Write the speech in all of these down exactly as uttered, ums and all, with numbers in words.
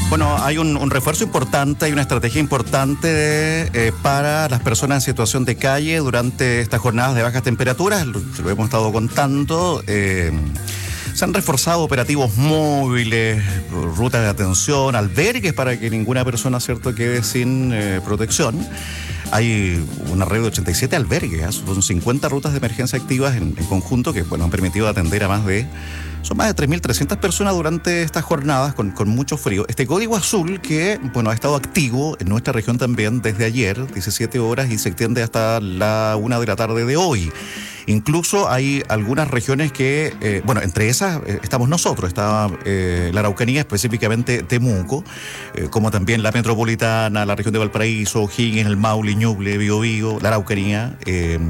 Bueno, hay un, un refuerzo importante, hay una estrategia importante eh, para las personas en situación de calle durante estas jornadas de bajas temperaturas. Lo, lo hemos estado contando. Eh, se han reforzado operativos móviles, rutas de atención, albergues para que ninguna persona, cierto, quede sin eh, protección. Hay una red de ochenta y siete albergues, ¿eh? Son cincuenta rutas de emergencia activas en, en conjunto que, bueno, han permitido atender a más de... Son más de tres mil trescientas personas durante estas jornadas con, con mucho frío. Este código azul que, bueno, ha estado activo en nuestra región también desde ayer, diecisiete horas, y se extiende hasta la una de la tarde de hoy. Incluso hay algunas regiones que, eh, bueno, entre esas eh, estamos nosotros, está eh, la Araucanía, específicamente Temuco, eh, como también la Metropolitana, la región de Valparaíso, O'Higgins, el Maule, Ñuble, Biobío, la Araucanía, eh,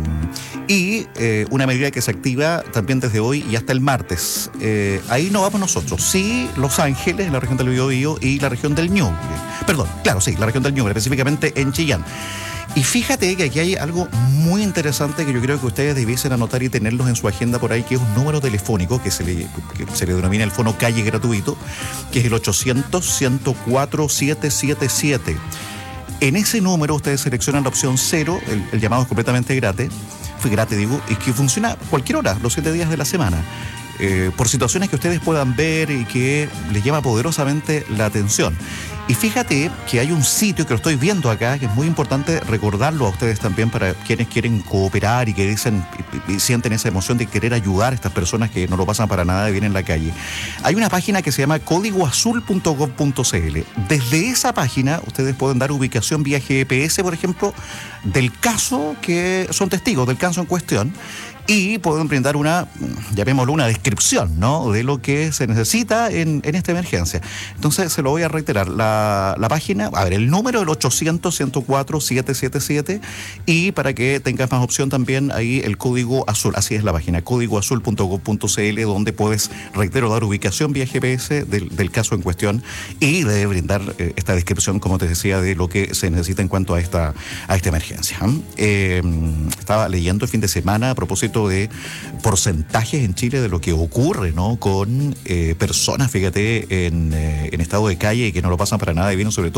y eh, una medida que se activa también desde hoy y hasta el martes. Eh, ahí no vamos nosotros, sí Los Ángeles, la región del Biobío y la región del Ñuble. Perdón, claro, sí, la región del Ñuble, específicamente en Chillán. Y fíjate que aquí hay algo muy interesante que yo creo que ustedes debiesen anotar y tenerlos en su agenda por ahí, que es un número telefónico que se le, que se le denomina el Fono Calle gratuito, que es el ochocientos, ciento cuatro, setecientos setenta y siete. En ese número ustedes seleccionan la opción cero, el, el llamado es completamente gratis, fue gratis digo, y que funciona cualquier hora, los siete días de la semana. Eh, por situaciones que ustedes puedan ver y que les llama poderosamente la atención. Y fíjate que hay un sitio que lo estoy viendo acá, que es muy importante recordarlo a ustedes también para quienes quieren cooperar y que dicen y, y sienten esa emoción de querer ayudar a estas personas que no lo pasan para nada bien en la calle. Hay una página que se llama código azul punto gov punto c l. Desde esa página ustedes pueden dar ubicación vía G P S, por ejemplo, del caso que son testigos, del caso en cuestión. Y pueden brindar una, llamémoslo, una descripción, ¿no?, de lo que se necesita en, en esta emergencia. Entonces, se lo voy a reiterar. La, la página, a ver, el número, el ochocientos, ciento cuatro, setecientos setenta y siete. Y para que tengas más opción también, ahí el código azul. Así es la página, código azul punto gov punto c l, donde puedes, reitero, dar ubicación vía G P S del, del caso en cuestión y debe brindar eh, esta descripción, como te decía, de lo que se necesita en cuanto a esta, a esta emergencia. Eh, estaba leyendo el fin de semana a propósito de porcentajes en Chile de lo que ocurre, ¿no?, con eh, personas, fíjate, en, eh, en estado de calle y que no lo pasan para nada bien, sobre todo